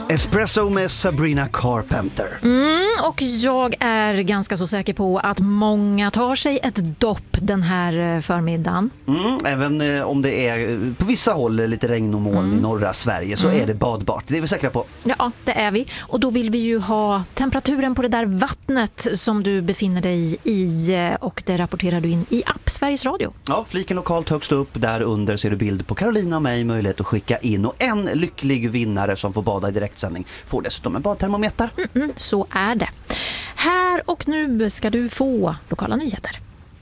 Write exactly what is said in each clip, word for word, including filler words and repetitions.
Espresso med Sabrina Carpenter. Mm, och jag är ganska så säker på att många tar sig ett dopp den här förmiddagen. Mm, även eh, om det är på vissa håll lite regn och moln mm. i norra Sverige så mm. är det badbart. Det är vi säkra på. Ja, det är vi. Och då vill vi ju ha temperaturen på det där vattnet som du befinner dig i, och det rapporterar du in i app Sveriges Radio. Ja, fliken lokalt högst upp. Där under ser du bild på Carolina och mig, möjlighet att skicka in. Och en lycklig vinnare som får bada i direktsändning får dessutom en badtermometer. Mm-mm, så är det. Här och nu ska du få lokala nyheter.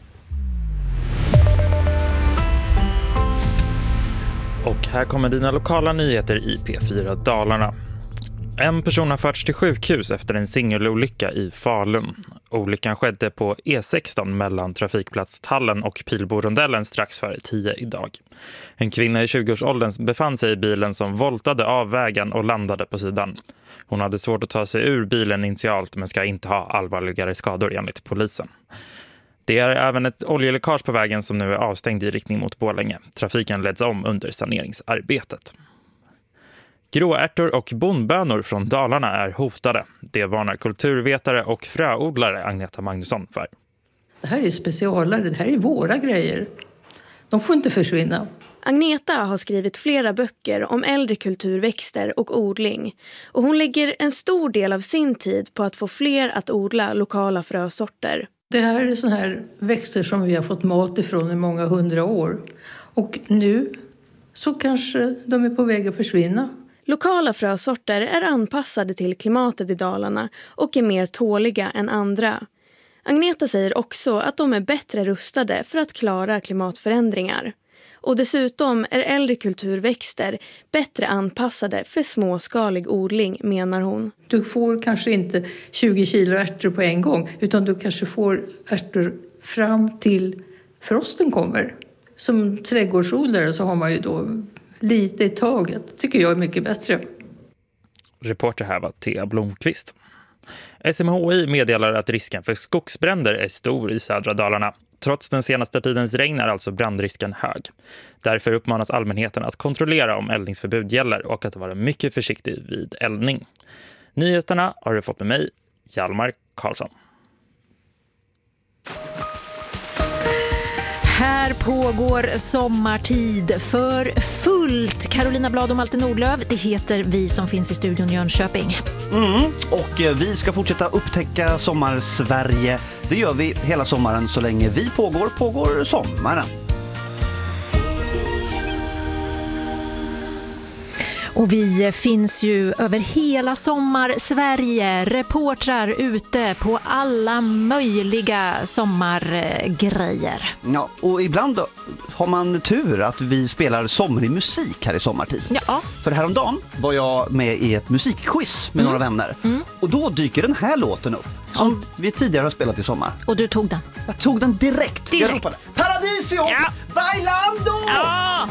Och här kommer dina lokala nyheter i P fyra Dalarna. En person har förts till sjukhus efter en singelolycka i Falun. Olyckan skedde på E sexton mellan trafikplats Tallen och Pilborondellen strax före tio idag. En kvinna i tjugoårsåldern befann sig i bilen som voltade av vägen och landade på sidan. Hon hade svårt att ta sig ur bilen initialt men ska inte ha allvarligare skador enligt polisen. Det är även ett oljeläckage på vägen som nu är avstängd i riktning mot Borlänge. Trafiken leds om under saneringsarbetet. Gråärtor och bondbönor från Dalarna är hotade. Det varnar kulturvetare och fröodlare Agneta Magnusson för. Det här är specialare, det här är våra grejer. De får inte försvinna. Agneta har skrivit flera böcker om äldre kulturväxter och odling. Och hon lägger en stor del av sin tid på att få fler att odla lokala frösorter. Det här är såna här växter som vi har fått mat ifrån i många hundra år. Och nu så kanske de är på väg att försvinna. Lokala frösorter är anpassade till klimatet i Dalarna och är mer tåliga än andra. Agneta säger också att de är bättre rustade för att klara klimatförändringar. Och dessutom är äldre kulturväxter bättre anpassade för småskalig odling, menar hon. Du får kanske inte tjugo kilo ärtor på en gång, utan du kanske får ärtor fram till frosten kommer. Som trädgårdsodlare så har man ju då lite i taget. Tycker jag är mycket bättre. Reporter här var Thea Blomqvist. S M H I meddelar att risken för skogsbränder är stor i södra Dalarna. Trots den senaste tidens regn är alltså brandrisken hög. Därför uppmanas allmänheten att kontrollera om eldningsförbud gäller och att vara mycket försiktig vid eldning. Nyheterna har du fått med mig, Hjalmar Karlsson. Här pågår sommartid för fullt. Carolina Blad och Malte Nordlöf, det heter vi som finns i studion Jönköping. Mm, och vi ska fortsätta upptäcka sommar-Sverige. Det gör vi hela sommaren. Så länge vi pågår, pågår sommaren. Och vi finns ju över hela sommar-Sverige. Reportrar ute på alla möjliga sommargrejer. Ja, och ibland då har man tur att vi spelar somrig musik här i sommartid. Ja. För häromdagen var jag med i ett musikquiz med mm. några vänner. Mm. Och då dyker den här låten upp. Som mm. vi tidigare har spelat i sommar. Och du tog den? Jag tog den direkt. Direkt. Paradisio! Ja. Bailando! Ja.